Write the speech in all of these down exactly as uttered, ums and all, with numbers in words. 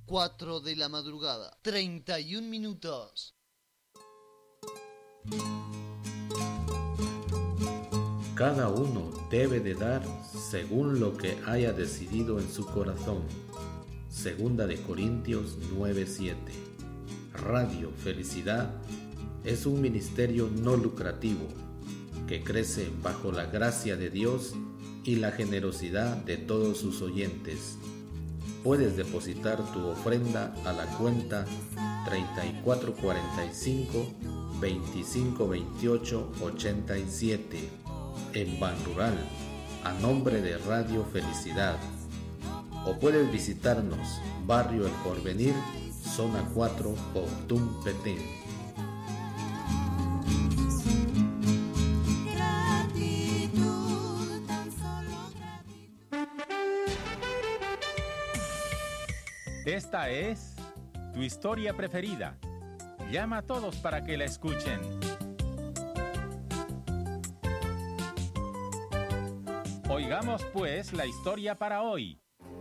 cuatro de la madrugada, treinta y un minutos. Cada uno debe de dar según lo que haya decidido en su corazón. Segunda de Corintios nueve siete. Radio Felicidad es un ministerio no lucrativo que crece bajo la gracia de Dios y la generosidad de todos sus oyentes. Puedes depositar tu ofrenda a la cuenta treinta y cuatro cuarenta y cinco, veinticinco veintiocho ochenta y siete en Ban Rural a nombre de Radio Felicidad, o puedes visitarnos Barrio El Porvenir, Zona cuatro, Octum, Petén. Esta es tu historia preferida. Llama a todos para que la escuchen. Oigamos pues la historia para hoy.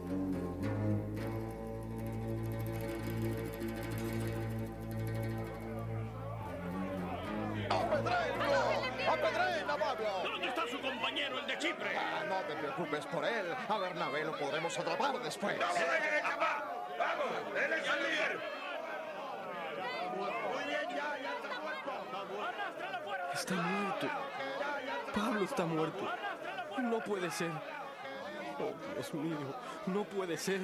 ¡Apedréenlo! Pablo! ¿Dónde está su compañero, el de Chipre? Ah, no te preocupes por él. A Bernabé lo podremos atrapar después. ¡No lo dejen escapar! ¡Vamos! ¡Él es el líder! Muy bien, ya, ya está muerto. ¡Arrástralo fuera! Está muerto. Pablo está muerto. No puede ser. Oh, Dios mío, no puede ser.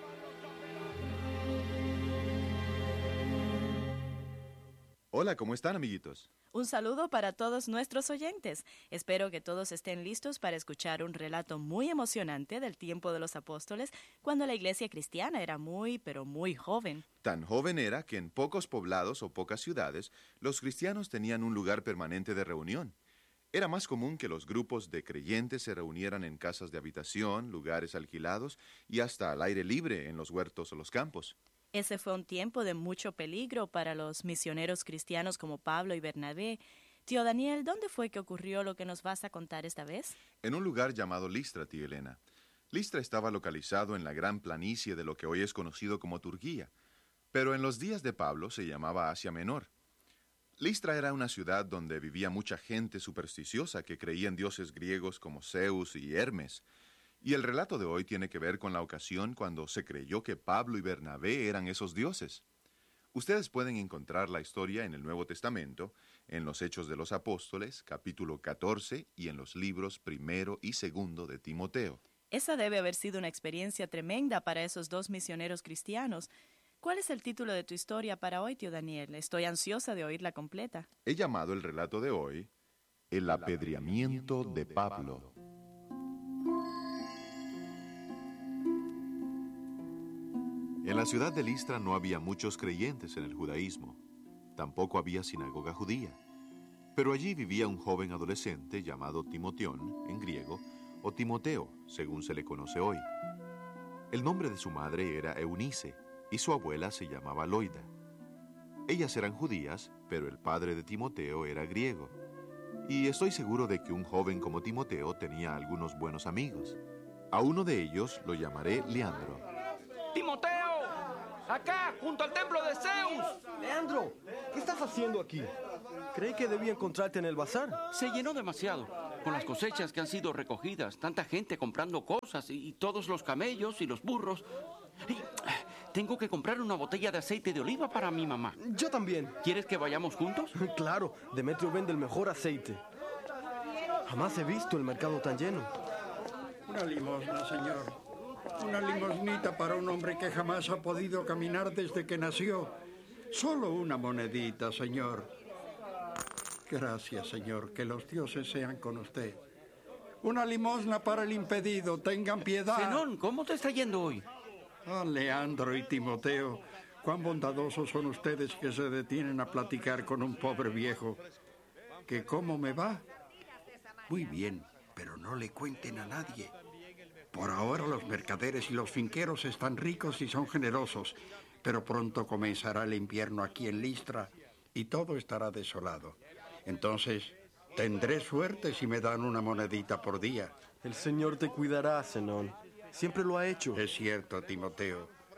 Hola, ¿cómo están, amiguitos? Un saludo para todos nuestros oyentes. Espero que todos estén listos para escuchar un relato muy emocionante del tiempo de los apóstoles, cuando la iglesia cristiana era muy, pero muy joven. Tan joven era que en pocos poblados o pocas ciudades, los cristianos tenían un lugar permanente de reunión. Era más común que los grupos de creyentes se reunieran en casas de habitación, lugares alquilados y hasta al aire libre en los huertos o los campos. Ese fue un tiempo de mucho peligro para los misioneros cristianos como Pablo y Bernabé. Tío Daniel, ¿dónde fue que ocurrió lo que nos vas a contar esta vez? En un lugar llamado Listra, tía Elena. Listra estaba localizado en la gran planicie de lo que hoy es conocido como Turquía, pero en los días de Pablo se llamaba Asia Menor. Listra era una ciudad donde vivía mucha gente supersticiosa que creía en dioses griegos como Zeus y Hermes. Y el relato de hoy tiene que ver con la ocasión cuando se creyó que Pablo y Bernabé eran esos dioses. Ustedes pueden encontrar la historia en el Nuevo Testamento, en los Hechos de los Apóstoles, capítulo catorce, y en los libros primero y segundo de Timoteo. Esa debe haber sido una experiencia tremenda para esos dos misioneros cristianos. ¿Cuál es el título de tu historia para hoy, tío Daniel? Estoy ansiosa de oírla completa. He llamado el relato de hoy El apedreamiento de Pablo. En la ciudad de Listra no había muchos creyentes en el judaísmo. Tampoco había sinagoga judía. Pero allí vivía un joven adolescente llamado Timoteón, en griego, o Timoteo, según se le conoce hoy. El nombre de su madre era Eunice, y su abuela se llamaba Loida. Ellas eran judías, pero el padre de Timoteo era griego. Y estoy seguro de que un joven como Timoteo tenía algunos buenos amigos. A uno de ellos lo llamaré Leandro. ¡Timoteo! ¡Acá, junto al templo de Zeus! Leandro, ¿qué estás haciendo aquí? Creí que debía encontrarte en el bazar. Se llenó demasiado. Con las cosechas que han sido recogidas, tanta gente comprando cosas y, y todos los camellos y los burros. Y tengo que comprar una botella de aceite de oliva para mi mamá. Yo también. ¿Quieres que vayamos juntos? Claro, Demetrio vende el mejor aceite. Jamás he visto el mercado tan lleno. Una limosna, señor. Una limosnita para un hombre que jamás ha podido caminar desde que nació. Solo una monedita, señor. Gracias, señor. Que los dioses sean con usted. Una limosna para el impedido. Tengan piedad. Zenón, ¿cómo te está yendo hoy? Ah, Leandro y Timoteo, cuán bondadosos son ustedes que se detienen a platicar con un pobre viejo. ¿Que cómo me va? Muy bien, pero no le cuenten a nadie. Por ahora los mercaderes y los finqueros están ricos y son generosos, pero pronto comenzará el invierno aquí en Listra y todo estará desolado. Entonces, tendré suerte si me dan una monedita por día. El Señor te cuidará, Zenón. Siempre lo ha hecho. Es cierto, Timoteo.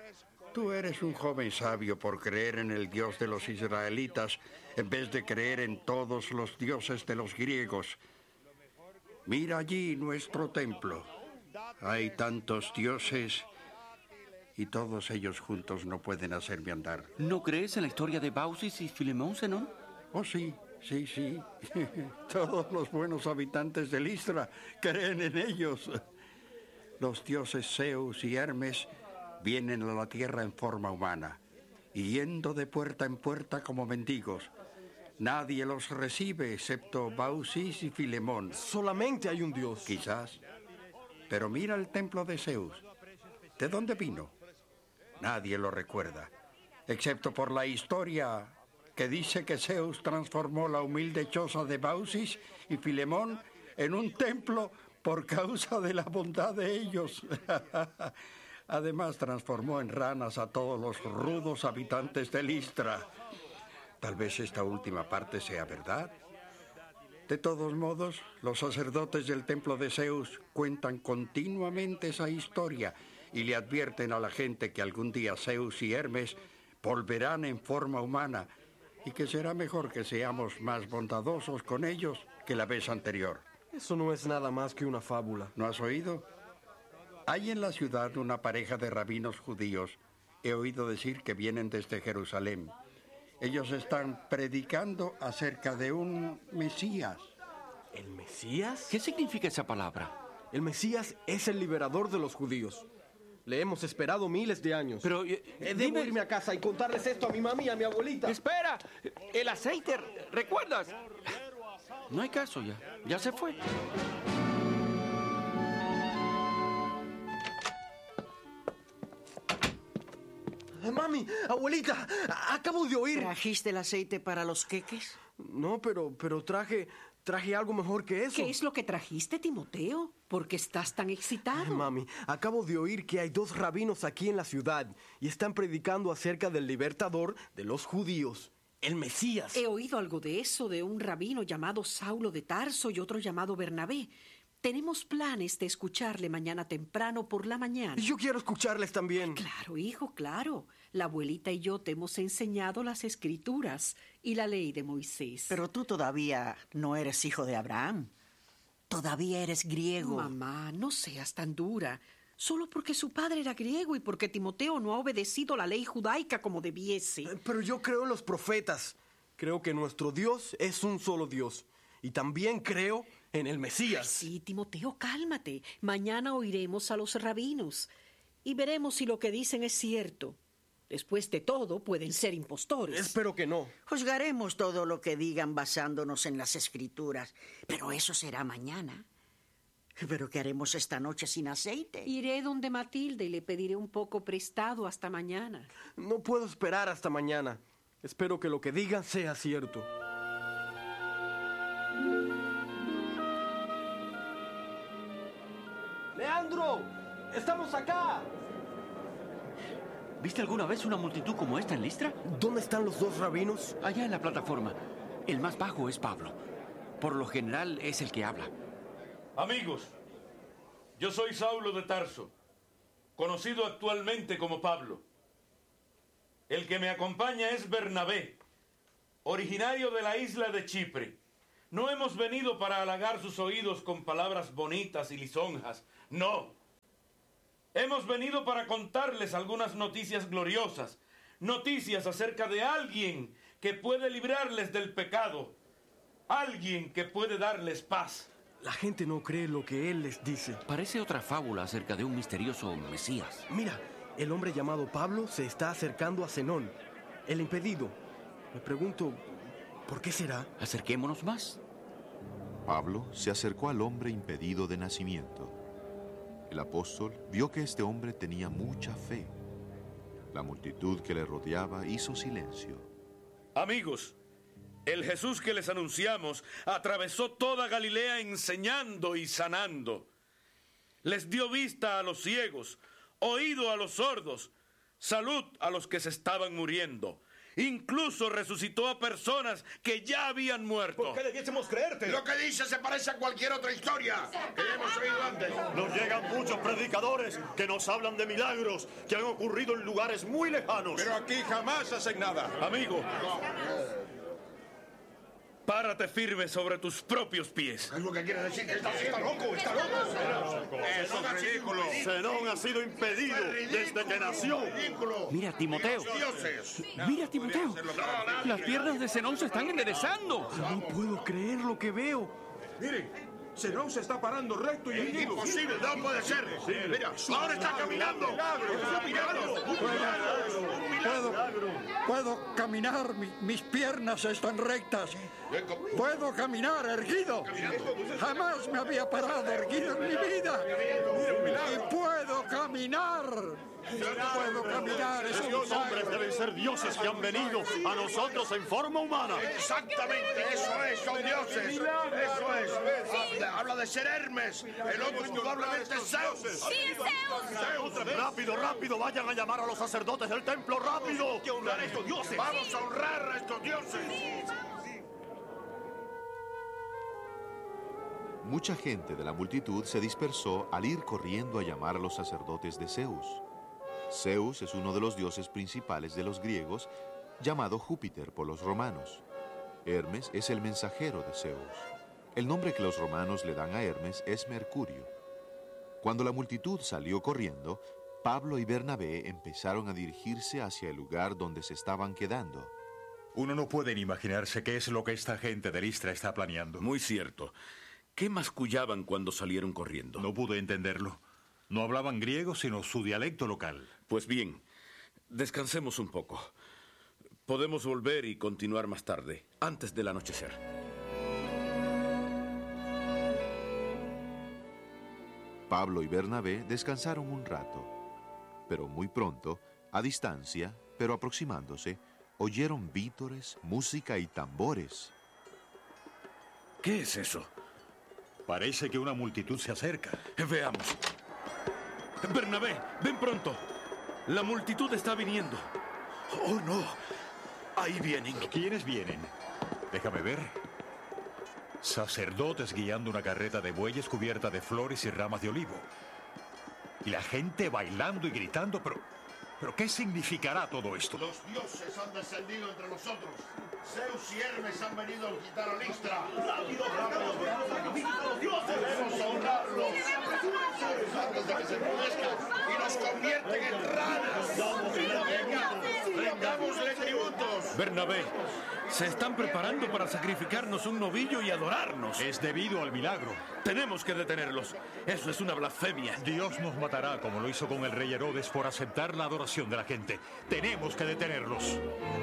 Tú eres un joven sabio por creer en el Dios de los israelitas en vez de creer en todos los dioses de los griegos. Mira allí nuestro templo. Hay tantos dioses y todos ellos juntos no pueden hacerme andar. ¿No crees en la historia de Baucis y Filemón, Zenón? Oh, sí, sí, sí. Todos los buenos habitantes de Listra creen en ellos. Los dioses Zeus y Hermes vienen a la tierra en forma humana, y yendo de puerta en puerta como mendigos. Nadie los recibe excepto Baucis y Filemón. Solamente hay un dios. Quizás. Pero mira el templo de Zeus. ¿De dónde vino? Nadie lo recuerda, excepto por la historia que dice que Zeus transformó la humilde choza de Baucis y Filemón en un templo por causa de la bondad de ellos. Además, transformó en ranas a todos los rudos habitantes de Listra. Tal vez esta última parte sea verdad. De todos modos, los sacerdotes del templo de Zeus cuentan continuamente esa historia y le advierten a la gente que algún día Zeus y Hermes volverán en forma humana y que será mejor que seamos más bondadosos con ellos que la vez anterior. Eso no es nada más que una fábula. ¿No has oído? Hay en la ciudad una pareja de rabinos judíos. He oído decir que vienen desde Jerusalén. Ellos están predicando acerca de un Mesías. ¿El Mesías? ¿Qué significa esa palabra? El Mesías es el liberador de los judíos. Le hemos esperado miles de años. Pero eh, eh, dime... debo irme a casa y contarles esto a mi mami y a mi abuelita. ¡Espera! El aceite, ¿recuerdas? No hay caso ya. Ya se fue. Mami, abuelita, acabo de oír... ¿Trajiste el aceite para los queques? No, pero, pero traje, traje algo mejor que eso. ¿Qué es lo que trajiste, Timoteo? ¿Por qué estás tan excitado? Ay, mami, acabo de oír que hay dos rabinos aquí en la ciudad y están predicando acerca del libertador de los judíos, el Mesías. He oído algo de eso, de un rabino llamado Saulo de Tarso y otro llamado Bernabé. Tenemos planes de escucharle mañana temprano por la mañana. Yo quiero escucharles también. Claro, hijo, claro. La abuelita y yo te hemos enseñado las escrituras y la ley de Moisés. Pero tú todavía no eres hijo de Abraham. Todavía eres griego. Mamá, no seas tan dura. Solo porque su padre era griego y porque Timoteo no ha obedecido la ley judaica como debiese. Pero yo creo en los profetas. Creo que nuestro Dios es un solo Dios. Y también creo en el Mesías. Ay, sí, Timoteo, cálmate. Mañana oiremos a los rabinos y veremos si lo que dicen es cierto. Después de todo, pueden ser impostores. Espero que no. Juzgaremos todo lo que digan basándonos en las escrituras, pero eso será mañana. ¿Pero qué haremos esta noche sin aceite? Iré donde Matilde y le pediré un poco prestado hasta mañana. No puedo esperar hasta mañana. Espero que lo que digan sea cierto. ¡Leandro! ¡Estamos acá! ¿Viste alguna vez una multitud como esta en Listra? ¿Dónde están los dos rabinos? Allá en la plataforma. El más bajo es Pablo. Por lo general es el que habla. Amigos, yo soy Saulo de Tarso, conocido actualmente como Pablo. El que me acompaña es Bernabé, originario de la isla de Chipre. No hemos venido para halagar sus oídos con palabras bonitas y lisonjas. No. Hemos venido para contarles algunas noticias gloriosas, noticias acerca de alguien que puede librarles del pecado, alguien que puede darles paz. La gente no cree lo que él les dice. Parece otra fábula acerca de un misterioso Mesías. Mira, el hombre llamado Pablo se está acercando a Zenón, el impedido. Me pregunto, ¿por qué será? Acerquémonos más. Pablo se acercó al hombre impedido de nacimiento. El apóstol vio que este hombre tenía mucha fe. La multitud que le rodeaba hizo silencio. Amigos, el Jesús que les anunciamos atravesó toda Galilea enseñando y sanando. Les dio vista a los ciegos, oído a los sordos, salud a los que se estaban muriendo, Incluso resucitó a personas que ya habían muerto. ¿Por qué debiésemos creerte? Lo que dice se parece a cualquier otra historia que hemos oído antes. Nos llegan muchos predicadores que nos hablan de milagros que han ocurrido en lugares muy lejanos. Pero aquí jamás hacen nada. Amigo, párate firme sobre tus propios pies. Es lo que quiere decir que está, está loco, está loco. Eso es ridículo. Zenón ha sido impedido desde que nació. Mira, Timoteo. Mira, Timoteo. Las piernas de Zenón se están enderezando. No puedo creer lo que veo. Miren, Zenón se está parando recto y erguido. Imposible, no puede ser. Mira, ahora está caminando. Está mirando. Puedo, puedo caminar, mi- mis piernas están rectas. Puedo caminar erguido. Jamás me había parado erguido en mi vida. Y puedo caminar. Puedo caminar. Es un Esos hombres deben ser dioses que han venido a nosotros en forma humana. Exactamente, eso es, son dioses. Eso es. Habla, habla de ser Hermes. El otro indudablemente es Zeus. ¡Sí, es Zeus! Zeus. Rápido, rápido, vayan a llamar a los sacerdotes del templo, rápido. Que honrar a estos dioses. Vamos a honrar a estos dioses. Mucha gente de la multitud se dispersó al ir corriendo a llamar a los sacerdotes de Zeus. Zeus es uno de los dioses principales de los griegos, llamado Júpiter por los romanos. Hermes es el mensajero de Zeus. El nombre que los romanos le dan a Hermes es Mercurio. Cuando la multitud salió corriendo, Pablo y Bernabé empezaron a dirigirse hacia el lugar donde se estaban quedando. Uno no puede ni imaginarse qué es lo que esta gente de Listra está planeando. Muy cierto. ¿Qué mascullaban cuando salieron corriendo? No pude entenderlo. No hablaban griego, sino su dialecto local. Pues bien, descansemos un poco. Podemos volver y continuar más tarde, antes del anochecer. Pablo y Bernabé descansaron un rato, pero muy pronto, a distancia, pero aproximándose, oyeron vítores, música y tambores. ¿Qué es eso? Parece que una multitud se acerca. Veamos. Bernabé, ven pronto. La multitud está viniendo. Oh, no. Ahí vienen. ¿Quiénes vienen? Déjame ver. Sacerdotes guiando una carreta de bueyes cubierta de flores y ramas de olivo. Y la gente bailando y gritando, pero... ¿Pero qué significará todo esto? Los dioses han descendido entre nosotros. Zeus y Hermes han venido a quitar a Listra. ¡Rápido, rápido! ¡Los dioses! ¡Debemos honrarlos! Antes de que se enfurezcan y nos convierten en ranas. ¡Venga! ¡Rendámosle tributos! Bernabé, se están preparando para sacrificarnos un novillo y adorarnos. Es debido al milagro. Tenemos que detenerlos. Eso es una blasfemia. Dios nos matará como lo hizo con el rey Herodes por aceptar la adoración de la gente. Tenemos que detenerlos.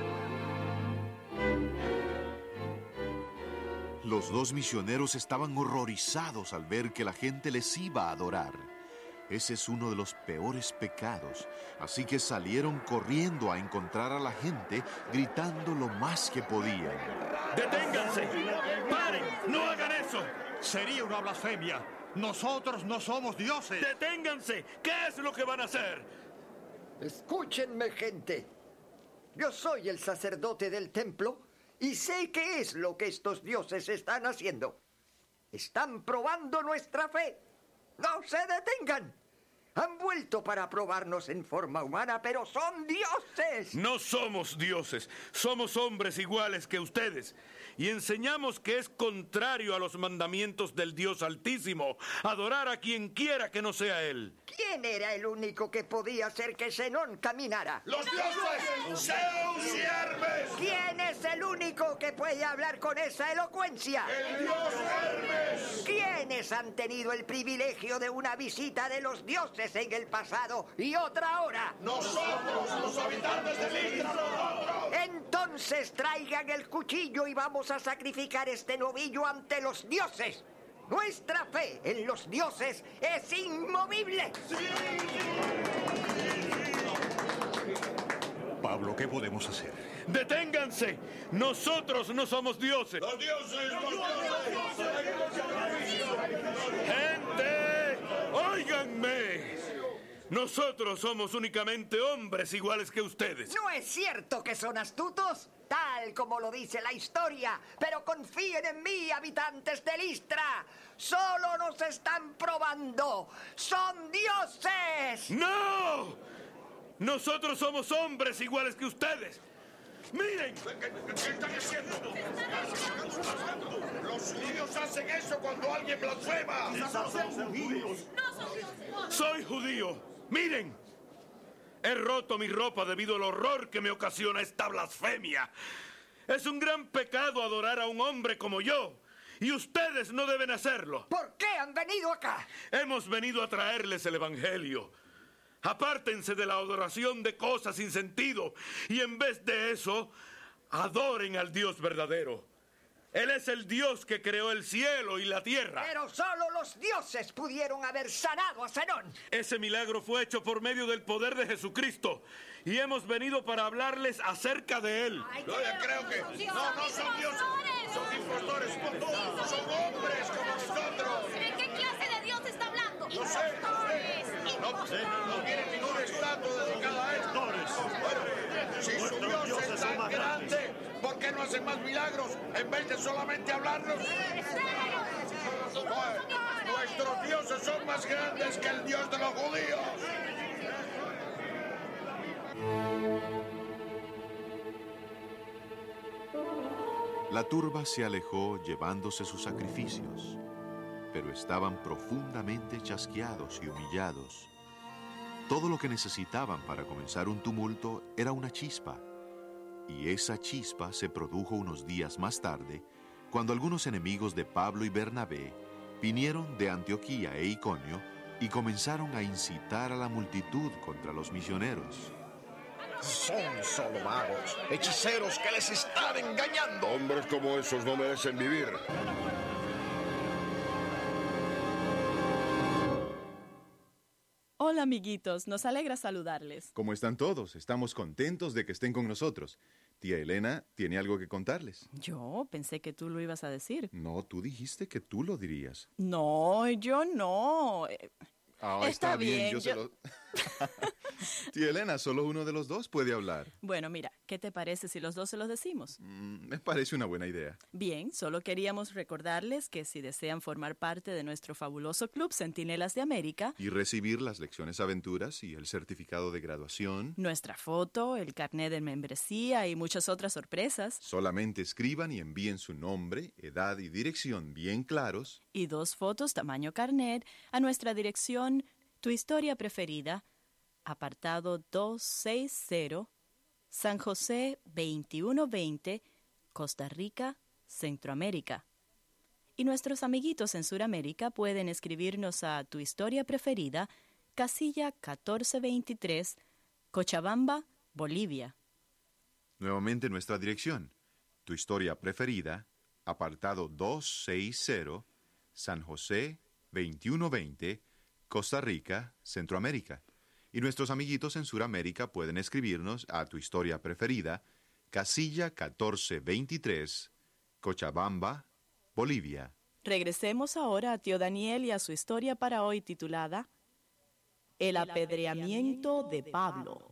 Los dos misioneros estaban horrorizados al ver que la gente les iba a adorar. Ese es uno de los peores pecados, así que salieron corriendo a encontrar a la gente, gritando lo más que podían. ¡Deténganse! ¡Paren! ¡No hagan eso! Sería una blasfemia. Nosotros no somos dioses. ¡Deténganse! ¿Qué es lo que van a hacer? Escúchenme, gente. Yo soy el sacerdote del templo y sé qué es lo que estos dioses están haciendo. Están probando nuestra fe. ¡No se detengan! Han vuelto para probarnos en forma humana, pero son dioses. No somos dioses. Somos hombres iguales que ustedes. Y enseñamos que es contrario a los mandamientos del Dios Altísimo adorar a quien quiera que no sea Él. ¿Quién era el único que podía hacer que Zenón caminara? ¡Los dioses! ¡Zeus y Hermes! ¿Quién es el único que puede hablar con esa elocuencia? ¡El dios Hermes! ¿Quiénes han tenido el privilegio de una visita de los dioses en el pasado y otra ahora? ¡Nosotros, los habitantes de Listra, nosotros! Entonces traigan el cuchillo y vamos a sacrificar este novillo ante los dioses. Nuestra fe en los dioses es inmovible. Pablo, ¿qué podemos hacer? ¡Deténganse! ¡Nosotros no somos dioses! ¡Los dioses! ¡Los dioses! ¡Gente! ¡Óiganme! Nosotros somos únicamente hombres iguales que ustedes. No es cierto que son astutos, tal como lo dice la historia, pero confíen en mí, habitantes de Listra. Solo nos están probando. ¡Son dioses! ¡No! Nosotros somos hombres iguales que ustedes. ¡Miren! ¿Qué están haciendo? Los judíos hacen eso cuando alguien blasfema. Soy judío. ¡Miren! He roto mi ropa debido al horror que me ocasiona esta blasfemia. Es un gran pecado adorar a un hombre como yo. Y ustedes no deben hacerlo. ¿Por qué han venido acá? Hemos venido a traerles el Evangelio. Apártense de la adoración de cosas sin sentido y en vez de eso, adoren al Dios verdadero. Él es el Dios que creó el cielo y la tierra. Pero solo los dioses pudieron haber sanado a Zenón. Ese milagro fue hecho por medio del poder de Jesucristo y hemos venido para hablarles acerca de él. Ay, yo creo que... No, no son dioses. Son impostores. Son hombres como nosotros. ¿De qué clase de Dios está hablando? No sé, no sé. No, no tienen ninguna estatua dedicada a esto. Bueno, si su Dios es tan grande, ¿por qué no hacen más milagros en vez de solamente hablarnos? Nuestros dioses son más grandes que el Dios de los judíos. La turba se alejó llevándose sus sacrificios, pero estaban profundamente chasqueados y humillados. Todo lo que necesitaban para comenzar un tumulto era una chispa, y esa chispa se produjo unos días más tarde, cuando algunos enemigos de Pablo y Bernabé vinieron de Antioquía e Iconio y comenzaron a incitar a la multitud contra los misioneros. Son solo magos, hechiceros que les están engañando. Hombres como esos no merecen vivir. Hola, amiguitos. Nos alegra saludarles. ¿Cómo están todos? Estamos contentos de que estén con nosotros. Tía Elena tiene algo que contarles. Yo pensé que tú lo ibas a decir. No, tú dijiste que tú lo dirías. No, yo no. Ah, está, está bien, bien, yo, yo... se lo... Tía Elena, solo uno de los dos puede hablar. Bueno, mira, ¿qué te parece si los dos se los decimos? Mm, me parece una buena idea. Bien, solo queríamos recordarles que si desean formar parte de nuestro fabuloso club Centinelas de América y recibir las lecciones aventuras y el certificado de graduación, nuestra foto, el carnet de membresía y muchas otras sorpresas, solamente escriban y envíen su nombre, edad y dirección bien claros y dos fotos tamaño carnet a nuestra dirección Tu Historia Preferida, apartado doscientos sesenta, San José veintiuno veinte, Costa Rica, Centroamérica. Y nuestros amiguitos en Sudamérica pueden escribirnos a Tu Historia Preferida, casilla catorce veintitrés, Cochabamba, Bolivia. Nuevamente nuestra dirección, Tu Historia Preferida, apartado doscientos sesenta, San José veintiuno veinte, Costa Rica, Centroamérica. Y nuestros amiguitos en Sudamérica pueden escribirnos a Tu Historia Preferida, casilla catorce veintitrés, Cochabamba, Bolivia. Regresemos ahora a tío Daniel y a su historia para hoy titulada El apedreamiento de Pablo.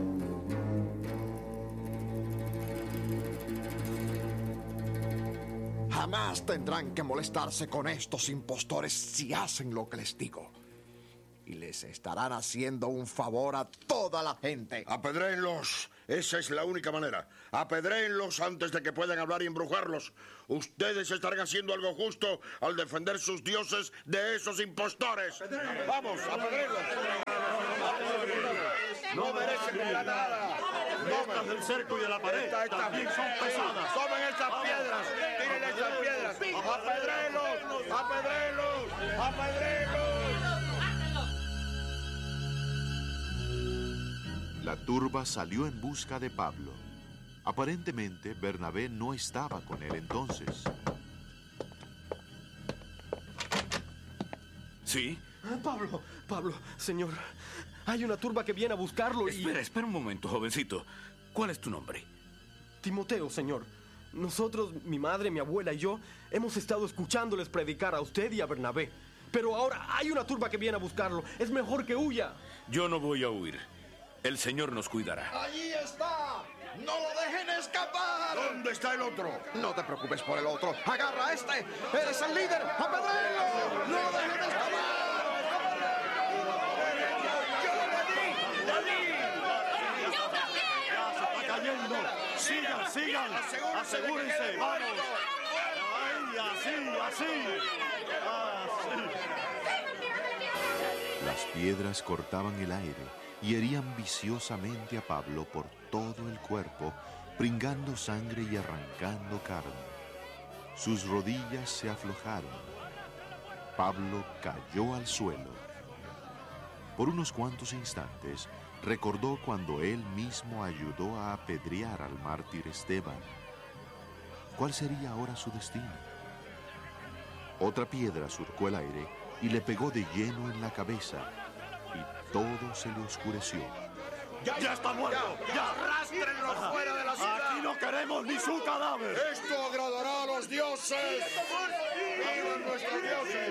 Jamás tendrán que molestarse con estos impostores si hacen lo que les digo. Y les estarán haciendo un favor a toda la gente. Apedréenlos. Esa es la única manera. Apedréenlos antes de que puedan hablar y embrujarlos. Ustedes estarán haciendo algo justo al defender sus dioses de esos impostores. Vamos, apedréenlos. No merecen nada. Estas del cerco y de la pared también son pesadas. Tomen estas piedras. Tiren estas piedras. Apedréenlos. Apedréenlos. Apedréenlos. La turba salió en busca de Pablo. Aparentemente, Bernabé no estaba con él entonces. ¿Sí? Ah, Pablo, Pablo, señor. Hay una turba que viene a buscarlo y... Espera, espera un momento, jovencito. ¿Cuál es tu nombre? Timoteo, señor. Nosotros, mi madre, mi abuela y yo, hemos estado escuchándoles predicar a usted y a Bernabé. Pero ahora hay una turba que viene a buscarlo. Es mejor que huya. Yo no voy a huir. El Señor nos cuidará. ¡Allí está! ¡No lo dejen escapar! ¿Dónde está el otro? No te preocupes por el otro. ¡Agarra a este! ¡Eres el líder! ¡Apedréalo! ¡No lo dejen escapar! Cayendo. Sigan, sigan. Asegúrense. Vamos. Ay, así, así. Así. Las piedras cortaban el aire y herían viciosamente a Pablo por todo el cuerpo, pringando sangre y arrancando carne. Sus rodillas se aflojaron. Pablo cayó al suelo. Por unos cuantos instantes, recordó cuando él mismo ayudó a apedrear al mártir Esteban. ¿Cuál sería ahora su destino? Otra piedra surcó el aire y le pegó de lleno en la cabeza, y todo se le oscureció. ¡Ya, ya está muerto! ¡Ya! ¡Ya! ¡Arrástrenlo fuera de la ciudad! ¡Aquí no queremos ni su cadáver! ¡Esto agradará a los dioses! ¡Vivan nuestros dioses!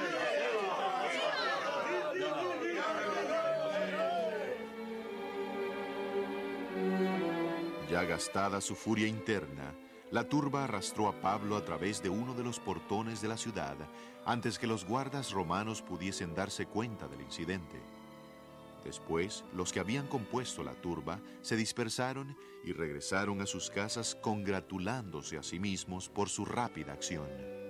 Ya gastada su furia interna, la turba arrastró a Pablo a través de uno de los portones de la ciudad antes que los guardas romanos pudiesen darse cuenta del incidente. Después, los que habían compuesto la turba se dispersaron y regresaron a sus casas congratulándose a sí mismos por su rápida acción.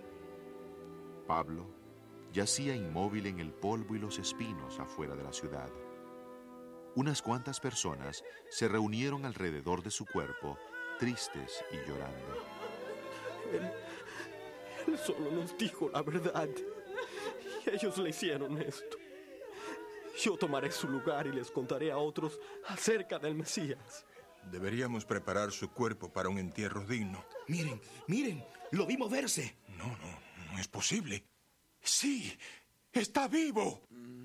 Pablo yacía inmóvil en el polvo y los espinos afuera de la ciudad. Unas cuantas personas se reunieron alrededor de su cuerpo, tristes y llorando. Él, él solo nos dijo la verdad. Y ellos le hicieron esto. Yo tomaré su lugar y les contaré a otros acerca del Mesías. Deberíamos preparar su cuerpo para un entierro digno. Miren, miren, lo vi moverse. No, no, no es posible. Sí, está vivo.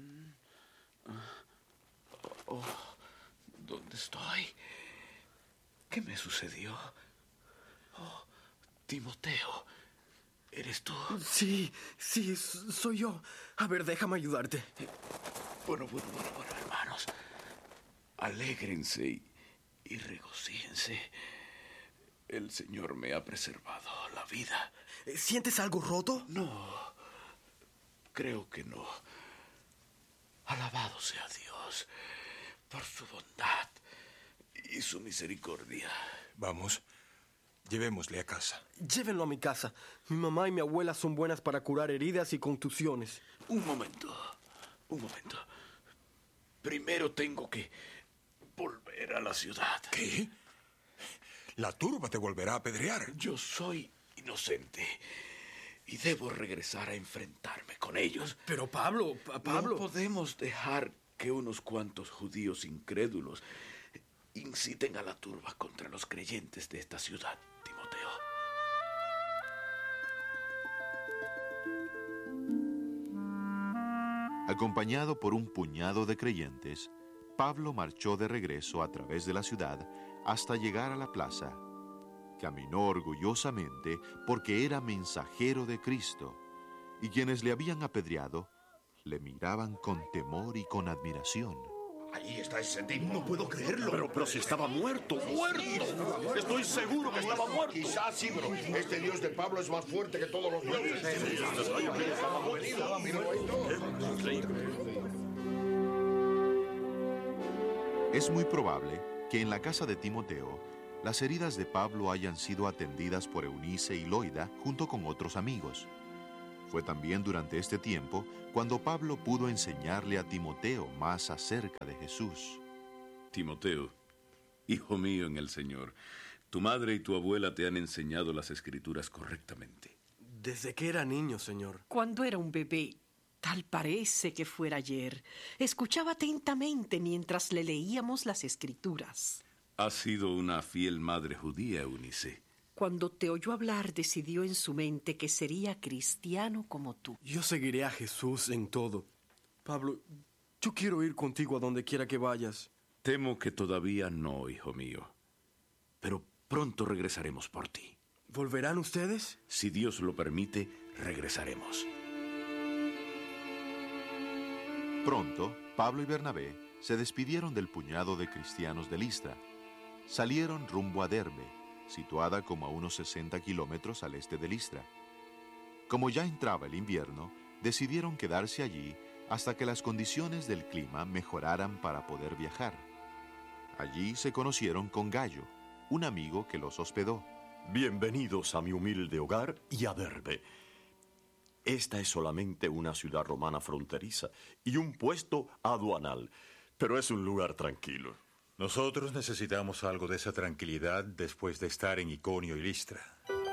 Oh, ¿dónde estoy? ¿Qué me sucedió? Oh, Timoteo, ¿eres tú? Sí, sí, soy yo. A ver, déjame ayudarte. Bueno, bueno, bueno, bueno, hermanos. Alégrense y, y regocíjense. El Señor me ha preservado la vida. ¿Sientes algo roto? No, creo que no. Alabado sea Dios por su bondad y su misericordia. Vamos, llevémosle a casa. Llévenlo a mi casa. Mi mamá y mi abuela son buenas para curar heridas y contusiones. Un momento, un momento. Primero tengo que volver a la ciudad. ¿Qué? La turba te volverá a apedrear. Yo soy inocente y debo regresar a enfrentarme con ellos. Pero Pablo, Pablo... No podemos dejar que unos cuantos judíos incrédulos inciten a la turba contra los creyentes de esta ciudad, Timoteo. Acompañado por un puñado de creyentes, Pablo marchó de regreso a través de la ciudad hasta llegar a la plaza. Caminó orgullosamente porque era mensajero de Cristo, y quienes le habían apedreado le miraban con temor y con admiración. Allí está ese tipo. No puedo creerlo. Pero, pero si estaba muerto, muerto. Estoy seguro que estaba muerto. Quizás sí, pero este Dios de Pablo es más fuerte que todos los dioses. Es muy probable que en la casa de Timoteo las heridas de Pablo hayan sido atendidas por Eunice y Loida junto con otros amigos. Fue también durante este tiempo cuando Pablo pudo enseñarle a Timoteo más acerca de Jesús. Timoteo, hijo mío en el Señor, tu madre y tu abuela te han enseñado las Escrituras correctamente. Desde que era niño, Señor. Cuando era un bebé, tal parece que fuera ayer, escuchaba atentamente mientras le leíamos las Escrituras. Has sido una fiel madre judía, Eunice. Cuando te oyó hablar, decidió en su mente que sería cristiano como tú. Yo seguiré a Jesús en todo. Pablo, yo quiero ir contigo a donde quiera que vayas. Temo que todavía no, hijo mío. Pero pronto regresaremos por ti. ¿Volverán ustedes? Si Dios lo permite, regresaremos. Pronto, Pablo y Bernabé se despidieron del puñado de cristianos de Listra. Salieron rumbo a Derbe, situada como a unos sesenta kilómetros al este de Listra. Como ya entraba el invierno, decidieron quedarse allí hasta que las condiciones del clima mejoraran para poder viajar. Allí se conocieron con Gayo, un amigo que los hospedó. Bienvenidos a mi humilde hogar y a Derbe. Esta es solamente una ciudad romana fronteriza y un puesto aduanal, pero es un lugar tranquilo. Nosotros necesitamos algo de esa tranquilidad después de estar en Iconio y Listra.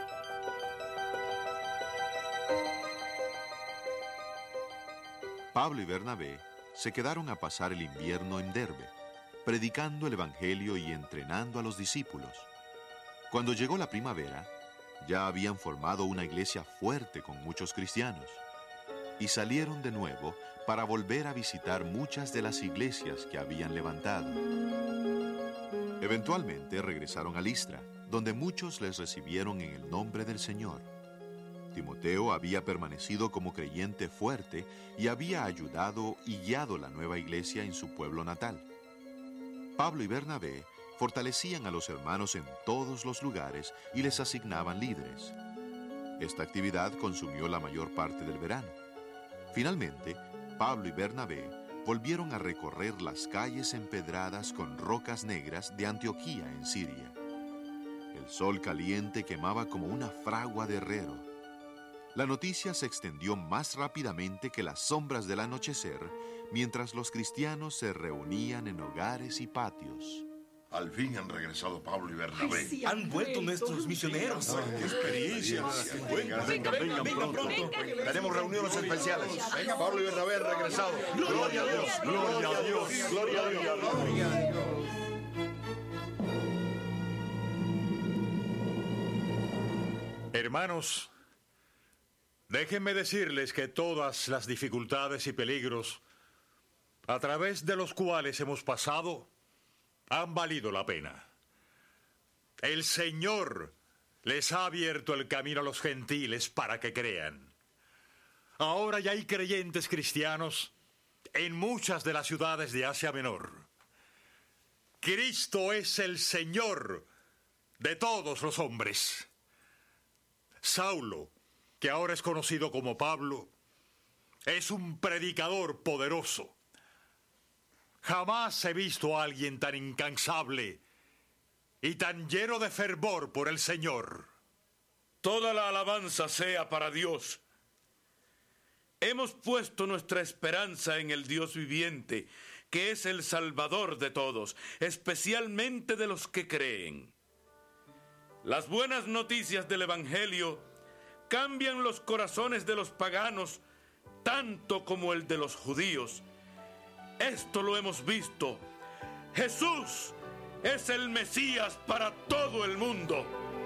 Pablo y Bernabé se quedaron a pasar el invierno en Derbe, predicando el Evangelio y entrenando a los discípulos. Cuando llegó la primavera, ya habían formado una iglesia fuerte con muchos cristianos y salieron de nuevo para volver a visitar muchas de las iglesias que habían levantado. Eventualmente regresaron a Listra, donde muchos les recibieron en el nombre del Señor. Timoteo había permanecido como creyente fuerte y había ayudado y guiado la nueva iglesia en su pueblo natal. Pablo y Bernabé fortalecían a los hermanos en todos los lugares y les asignaban líderes. Esta actividad consumió la mayor parte del verano. Finalmente, Pablo y Bernabé volvieron a recorrer las calles empedradas con rocas negras de Antioquía en Siria. El sol caliente quemaba como una fragua de herrero. La noticia se extendió más rápidamente que las sombras del anochecer, mientras los cristianos se reunían en hogares y patios. Al fin han regresado Pablo y Bernabé. Ay, sí, han, han vuelto nuestros misioneros. Oh, ¡qué experiencia! Venga, venga, venga, venga pronto. Tenemos reuniones especiales. Pablo y Bernabé han regresado. ¡Gloria a Dios! ¡Gloria a Dios! ¡Gloria a Dios! ¡Gloria a Dios! Hermanos, déjenme decirles que todas las dificultades y peligros a través de los cuales hemos pasado han valido la pena. El Señor les ha abierto el camino a los gentiles para que crean. Ahora ya hay creyentes cristianos en muchas de las ciudades de Asia Menor. Cristo es el Señor de todos los hombres. Saulo, que ahora es conocido como Pablo, es un predicador poderoso. Jamás he visto a alguien tan incansable y tan lleno de fervor por el Señor. Toda la alabanza sea para Dios. Hemos puesto nuestra esperanza en el Dios viviente, que es el Salvador de todos, especialmente de los que creen. Las buenas noticias del Evangelio cambian los corazones de los paganos tanto como el de los judíos. Esto lo hemos visto. Jesús es el Mesías para todo el mundo.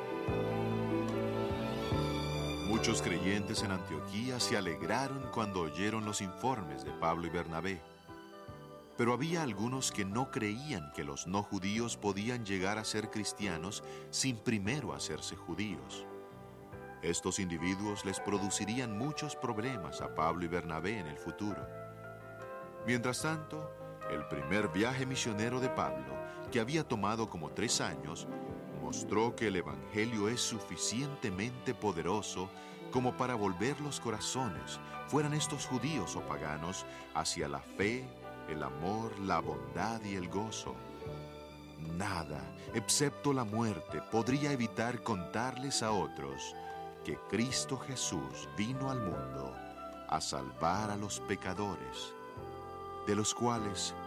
Muchos creyentes en Antioquía se alegraron cuando oyeron los informes de Pablo y Bernabé. Pero había algunos que no creían que los no judíos podían llegar a ser cristianos sin primero hacerse judíos. Estos individuos les producirían muchos problemas a Pablo y Bernabé en el futuro. Mientras tanto, el primer viaje misionero de Pablo, que había tomado como tres años, mostró que el Evangelio es suficientemente poderoso como para volver los corazones, fueran estos judíos o paganos, hacia la fe, el amor, la bondad y el gozo. Nada, excepto la muerte, podría evitar contarles a otros que Cristo Jesús vino al mundo a salvar a los pecadores, de los cuales